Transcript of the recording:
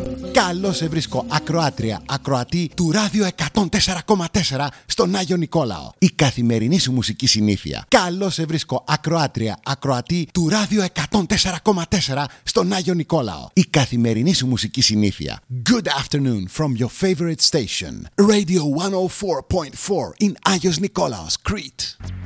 Καλώς σε βρίσκω, ακροάτρια, ακροατή του Ράδιο 104,4 στον Άγιο Νικόλαο. Η καθημερινή σου μουσική συνήθεια. Καλώς σε βρίσκω, ακροάτρια, ακροατή του Ράδιο 104,4 στον Άγιο Νικόλαο. Η καθημερινή σου μουσική συνήθεια. Good afternoon from your favorite station. Radio 104.4 in Άγιος Νικόλαος, Crete.